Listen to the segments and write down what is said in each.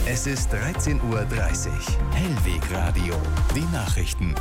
Es ist 13:30 Uhr. Hellweg Radio. Die Nachrichten.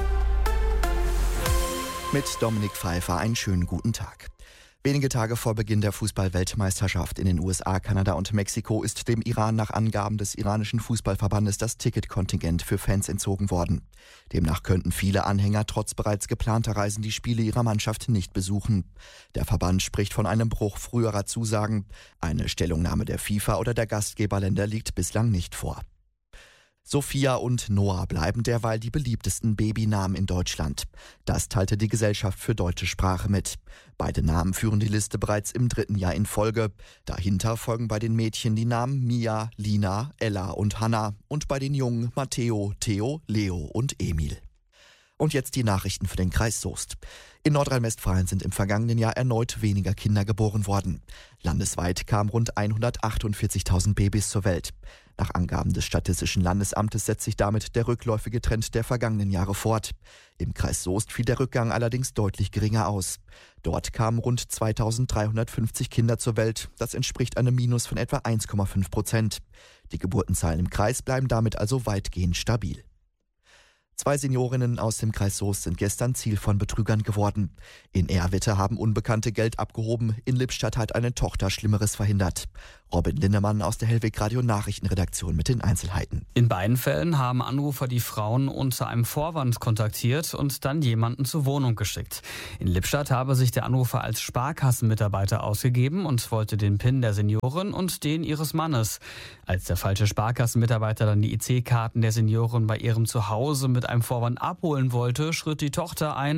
Mit Dominik Pfeiffer einen schönen guten Tag. Wenige Tage vor Beginn der Fußball-Weltmeisterschaft in den USA, Kanada und Mexiko ist dem Iran nach Angaben des iranischen Fußballverbandes das Ticketkontingent für Fans entzogen worden. Demnach könnten viele Anhänger trotz bereits geplanter Reisen die Spiele ihrer Mannschaft nicht besuchen. Der Verband spricht von einem Bruch früherer Zusagen. Eine Stellungnahme der FIFA oder der Gastgeberländer liegt bislang nicht vor. Sophia und Noah bleiben derweil die beliebtesten Babynamen in Deutschland. Das teilte die Gesellschaft für deutsche Sprache mit. Beide Namen führen die Liste bereits im 3. Jahr in Folge. Dahinter folgen bei den Mädchen die Namen Mia, Lina, Ella und Hannah und bei den Jungen Matteo, Theo, Leo und Emil. Und jetzt die Nachrichten für den Kreis Soest. In Nordrhein-Westfalen sind im vergangenen Jahr erneut weniger Kinder geboren worden. Landesweit kamen rund 148.000 Babys zur Welt. Nach Angaben des Statistischen Landesamtes setzt sich damit der rückläufige Trend der vergangenen Jahre fort. Im Kreis Soest fiel der Rückgang allerdings deutlich geringer aus. Dort kamen rund 2.350 Kinder zur Welt. Das entspricht einem Minus von etwa 1,5%. Die Geburtenzahlen im Kreis bleiben damit also weitgehend stabil. 2 Seniorinnen aus dem Kreis Soest sind gestern Ziel von Betrügern geworden. In Ehrwitte haben Unbekannte Geld abgehoben, in Lippstadt hat eine Tochter Schlimmeres verhindert. Robin Linnemann aus der Hellweg Radio Nachrichtenredaktion mit den Einzelheiten. In beiden Fällen haben Anrufer die Frauen unter einem Vorwand kontaktiert und dann jemanden zur Wohnung geschickt. In Lippstadt habe sich der Anrufer als Sparkassenmitarbeiter ausgegeben und wollte den PIN der Seniorin und den ihres Mannes. Als der falsche Sparkassenmitarbeiter dann die EC-Karten der Seniorin bei ihrem Zuhause mit einem Vorwand abholen wollte, schritt die Tochter ein